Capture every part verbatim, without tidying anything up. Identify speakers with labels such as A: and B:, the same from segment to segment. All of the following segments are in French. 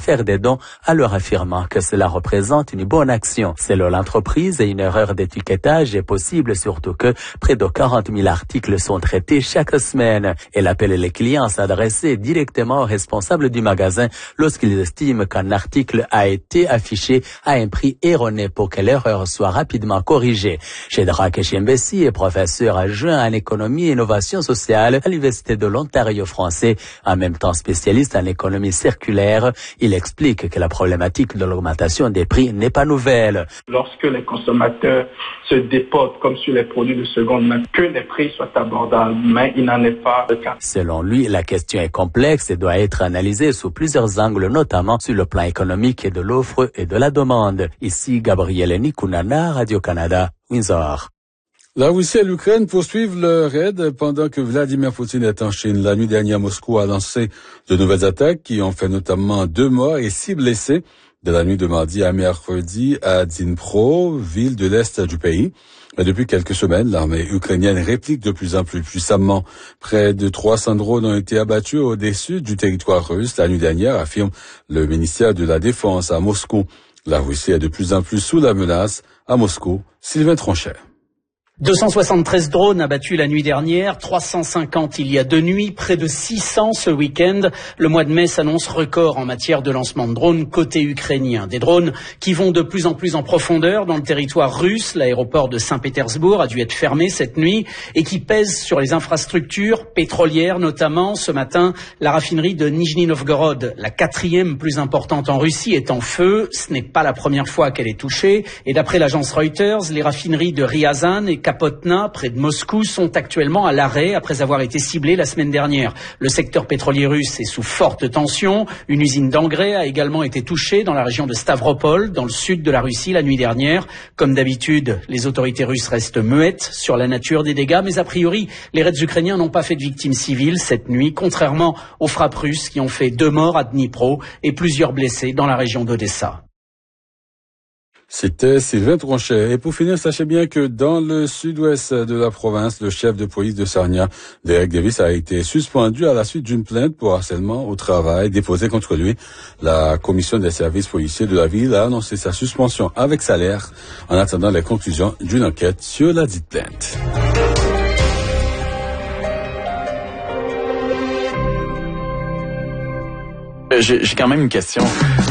A: faire des dons, alors affirmant que cela représente une bonne action. Selon l'entreprise, une erreur d'étiquetage est possible, surtout que près de quarante mille articles sont traités chaque semaine. Elle appelle les clients à s'adresser directement au responsable du magasin lorsqu'ils estiment qu'un article a été affiché à un prix erroné pour que l'erreur soit rapidement corrigée. Shedrack Chiembessi est professeur adjoint en économie et innovation sociale à l'Université de l'Ontario français, en même temps spécialiste en économie circulaire. Il explique que la problématique de l'augmentation des prix n'est pas nouvelle.
B: Lorsque les consommateurs se déportent comme sur les produits de seconde main, que les prix soient abordables, mais il n'en est pas le cas.
A: Selon lui, la question est complexe et doit être analysée sous plusieurs angles, notamment sur le plan économique et de l'offre et de la demande. Ici, Gabriel Nikunana, Radio-Canada, Windsor.
C: La Russie et l'Ukraine poursuivent leur aide pendant que Vladimir Poutine est en Chine. La nuit dernière, Moscou a lancé de nouvelles attaques qui ont fait notamment deux morts et six blessés de la nuit de mardi à mercredi à Dnipro, ville de l'Est du pays. Mais depuis quelques semaines, l'armée ukrainienne réplique de plus en plus puissamment. Près de trois cents drones ont été abattus au-dessus du territoire russe la nuit dernière, affirme le ministère de la Défense à Moscou. La Russie est de plus en plus sous la menace. À Moscou, Sylvain Tronchet.
D: deux cent soixante-treize drones abattus la nuit dernière, trois cent cinquante il y a deux nuits, près de six cents ce week-end. Le mois de mai s'annonce record en matière de lancement de drones côté ukrainien. Des drones qui vont de plus en plus en profondeur dans le territoire russe. L'aéroport de Saint-Pétersbourg a dû être fermé cette nuit et qui pèsent sur les infrastructures pétrolières, notamment ce matin la raffinerie de Nijni Novgorod, la quatrième plus importante en Russie, est en feu. Ce n'est pas la première fois qu'elle est touchée. Et d'après l'agence Reuters, les raffineries de Ryazan et Kapotna, près de Moscou, sont actuellement à l'arrêt après avoir été ciblés la semaine dernière. Le secteur pétrolier russe est sous forte tension. Une usine d'engrais a également été touchée dans la région de Stavropol, dans le sud de la Russie, la nuit dernière. Comme d'habitude, les autorités russes restent muettes sur la nature des dégâts, mais a priori, les raids ukrainiens n'ont pas fait de victimes civiles cette nuit, contrairement aux frappes russes qui ont fait deux morts à Dnipro et plusieurs blessés dans la région d'Odessa.
C: C'était Sylvain Tronchet. Et pour finir, sachez bien que dans le sud-ouest de la province, le chef de police de Sarnia, Derek Davis, a été suspendu à la suite d'une plainte pour harcèlement au travail déposée contre lui. La commission des services policiers de la ville a annoncé sa suspension avec salaire en attendant les conclusions d'une enquête sur la dite plainte.
E: J'ai, j'ai quand même une question.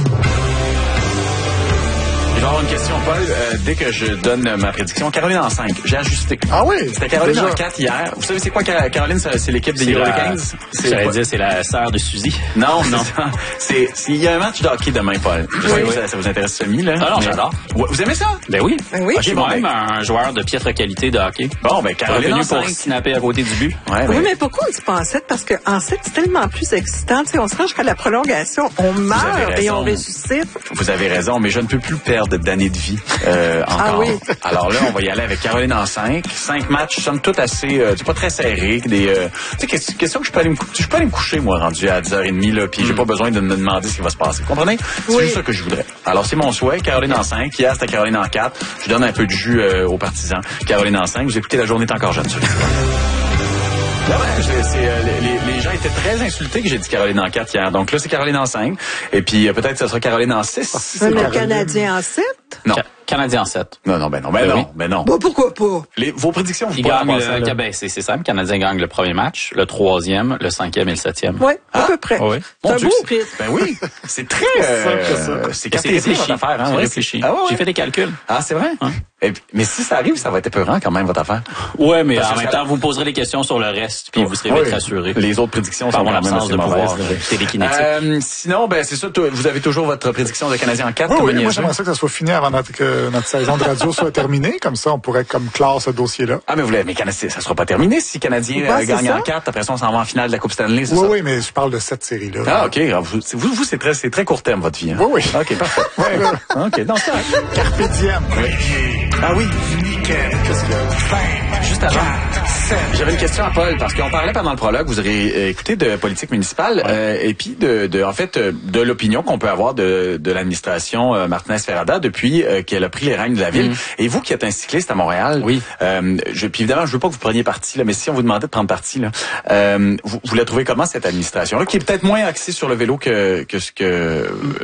E: Je vais avoir une question, Paul. Euh, dès que je donne ma prédiction, Caroline en cinq, j'ai ajusté.
F: Ah oui?
E: C'était Caroline
F: déjà.
E: En quatre hier. Vous savez c'est quoi, Caroline? C'est l'équipe des Hurricanes?
G: J'allais dire, c'est la sœur de Suzy.
E: Non, non. C'est, c'est, il y a un match de hockey demain, Paul. Je sais
G: Oui,
E: que
G: oui.
E: ça, ça vous intéresse semi, là.
G: Ah non,
E: mais...
G: j'adore.
E: Ouais, vous aimez ça?
G: Ben oui.
F: Ben oui.
G: Je suis
E: bon,
G: moi-même
E: ben...
G: un joueur de piètre qualité de hockey.
E: Bon, ben Caroline
G: Revenu
E: en
G: pour
E: cinq.
G: snapper à côté du but.
E: Ouais,
F: Oui,
E: ben...
F: mais pourquoi on dit pas en sept? Parce que en sept, c'est tellement plus excitant. Tu sais, on se rend jusqu'à la prolongation. On meurt et on ressuscite.
E: Vous avez raison, mais je ne peux plus perdre d'années de vie euh, encore.
F: Ah oui.
E: Alors là, on va y aller avec Caroline en cinq. Cinq matchs, somme toute assez, euh, c'est pas très serré. Des, euh, tu sais, question que je peux aller me coucher. Je peux aller me coucher, moi, rendu à dix heures trente, là, puis mm. j'ai pas besoin de me demander ce qui va se passer. Vous comprenez? C'est
F: oui.
E: juste ça que je voudrais. Alors, c'est mon souhait. Caroline en cinq. Hier, c'était Caroline en quatre. Je donne un peu de jus euh, aux partisans. Caroline en cinq. Vous écoutez La Journée est encore jeune, celui-là. Là, ouais, c'est, c'est, euh, les, les gens étaient très insultés que j'ai dit Caroline en quatre hier. Donc là, c'est Caroline en cinq. Et puis, euh, peut-être que ça sera Caroline en six.
F: Mais le Canadien en sept?
E: Non.
G: Ca- Canadien en sept.
E: Non, non, ben non, ben
G: Ben
E: non,
G: oui.
E: ben non.
F: Bon, pourquoi pas?
E: Les, vos prédictions, vous
G: Il
E: pouvez
G: gagne
E: avoir
G: le,
E: ça, là.
G: ben, c'est, c'est simple. Canadien gagne le premier match, le troisième, le cinquième et le septième.
F: Oui, à
E: Ah,
F: peu près.
G: oui.
F: C'est
E: Mon
F: un
E: Dieu,
F: beau
E: c'est-
F: rythme.
E: Ben oui, c'est très... Euh, c'est
G: C'est
E: cartésien,
G: réfléchi.
E: votre affaire. Hein,
G: C'est
E: ouais,
G: réfléchi.
E: c'est- Ah, ouais, ouais.
G: J'ai fait des calculs.
E: Ah, c'est vrai?
G: Hein?
E: Et puis- mais si ça arrive, ça va être épeurant quand même, votre affaire.
G: Ouais, mais
E: Parce
G: en
E: que
G: même
E: ça-
G: temps, vous me poserez des questions sur le reste, puis vous serez
E: Oui.
G: vite rassurés.
E: Les autres prédictions
G: Par
E: sont
G: mon
E: quand même
G: absence
E: assez
G: de
E: mauvaises.
G: pouvoir télékinétique.
E: Euh, sinon, ben c'est ça, toi, vous avez toujours votre prédiction de Canadien en quatre.
F: Oh,
H: Oui,
E: comme
H: oui, moi
E: niaiseux.
H: j'aimerais ça que ça soit fini avant notre, que notre saison de radio soit terminée. Comme ça, on pourrait comme clore ce dossier-là.
E: Ah, mais vous l'avez, mais Canadien, ça sera pas terminé si Canadien
F: Ouais,
E: euh,
F: c'est
E: gagne
F: ça.
E: en quatre. Après ça, on s'en va en finale de la Coupe Stanley, c'est
H: Oui,
E: ça?
H: oui, mais je parle de cette série-là.
E: Ah, OK. Alors, Vous, c'est- vous, vous, c'est très, c'est très court terme, votre vie. Hein?
H: Oui, oui.
E: OK, parfait.
H: Ouais, là.
E: OK, non, c'est correct.
H: Carpe diem.
E: Ah oui. Juste avant, j'avais une question à Paul, parce qu'on parlait pendant le prologue, vous aurez euh, écouté de politique municipale, euh, et puis de, de, en fait, euh, de l'opinion qu'on peut avoir de, de l'administration euh, Martinez-Ferrada depuis euh, qu'elle a pris les rênes de la ville.
G: Mm.
E: Et vous qui êtes un cycliste à Montréal,
G: Oui.
E: euh, je, puis évidemment, je veux pas que vous preniez parti, là, mais si on vous demandait de prendre parti, là, euh, vous, vous la trouvez comment, cette administration-là, qui est peut-être moins axée sur le vélo que, que ce que